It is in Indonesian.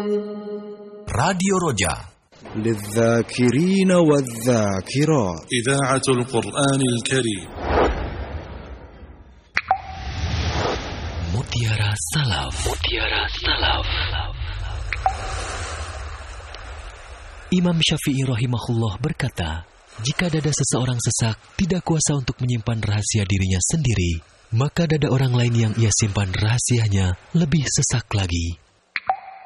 Radio Roja للذاكرين والذاكرات إذاعة القرآن الكريم Mutiara Salaf. Imam Syafi'i rahimahullah berkata, jika dada seseorang sesak, tidak kuasa untuk menyimpan rahasia dirinya sendiri, maka dada orang lain yang ia simpan rahasianya lebih sesak lagi.